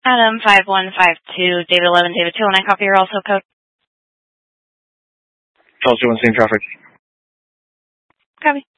Adam 5152, David 11, David 2, and I copy your also code. Tulsa 1, same traffic. Copy.